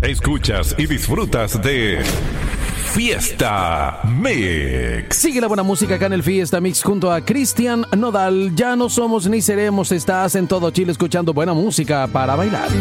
Escuchas y disfrutas de Fiesta Mix. Sigue la buena música acá en el Fiesta Mix junto a Cristian Nodal. Ya no somos ni seremos. Estás en todo Chile escuchando buena música para bailar.